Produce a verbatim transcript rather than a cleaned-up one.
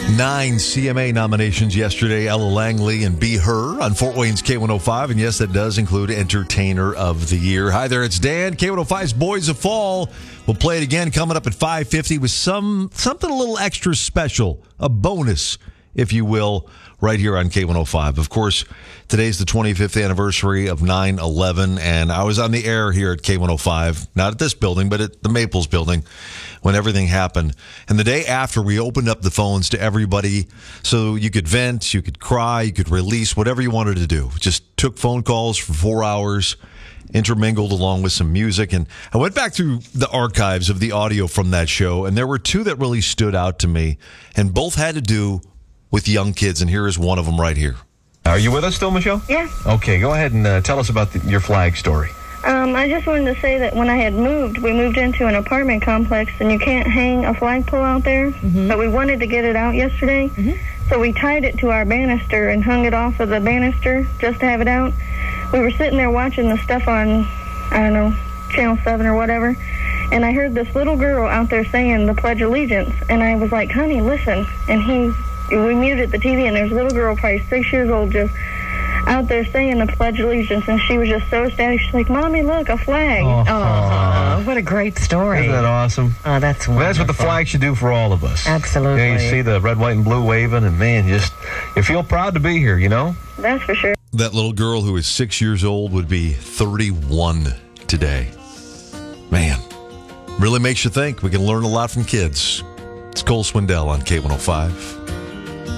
Nine C M A nominations yesterday. Ella Langley and Be Her on Fort Wayne's K one oh five. And yes, that does include Entertainer of the Year. Hi there, it's Dan. K one oh five's Boys of Fall. We'll play it again coming up at five fifty with some something a little extra special, a bonus, if you will, right here on K one oh five. Of course, today's the twenty-fifth anniversary of nine eleven, and I was on the air here at K one oh five, not at this building, but at the Maples building, when everything happened. And the day after, we opened up the phones to everybody so you could vent, you could cry, you could release, whatever you wanted to do. Just took phone calls for four hours, intermingled along with some music. And I went back through the archives of the audio from that show, and there were two that really stood out to me, and both had to do with young kids, and here is one of them right here. Are you with us still, Michelle? Yeah. Okay, go ahead and uh, tell us about the, your flag story. Um, I just wanted to say that when I had moved, we moved into an apartment complex, and you can't hang a flagpole out there, mm-hmm. but we wanted to get it out yesterday, mm-hmm. so we tied it to our banister and hung it off of the banister just to have it out. We were sitting there watching the stuff on, I don't know, Channel seven or whatever, and I heard this little girl out there saying the Pledge of Allegiance, and I was like, honey, listen, and he... we muted the T V, and there's a little girl, probably six years old, just out there saying the Pledge of Allegiance, and she was just so ecstatic. She's like, Mommy, look, a flag. Oh, oh, what a great story. Isn't that awesome? Oh, that's wonderful. Well, that's what the flag should do for all of us. Absolutely. Yeah, you see the red, white, and blue waving, and man, just, you feel proud to be here, you know? That's for sure. That little girl who is six years old would be thirty-one today. Man, really makes you think. We can learn a lot from kids. It's Cole Swindell on K one oh five.